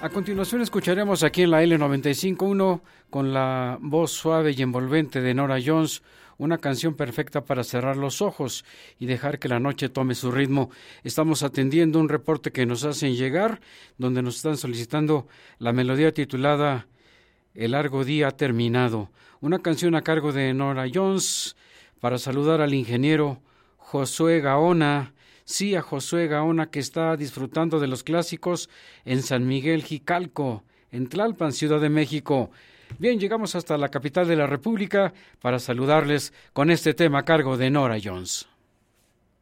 A continuación escucharemos aquí en la L95.1 con la voz suave y envolvente de Norah Jones, una canción perfecta para cerrar los ojos y dejar que la noche tome su ritmo. Estamos atendiendo un reporte que nos hacen llegar, donde nos están solicitando la melodía titulada El largo día ha terminado, una canción a cargo de Norah Jones para saludar al ingeniero Josué Gaona. Sí, a Josué Gaona, que está disfrutando de los clásicos en San Miguel Jicalco, en Tlalpan, Ciudad de México. Bien, llegamos hasta la capital de la República para saludarles con este tema a cargo de Norah Jones.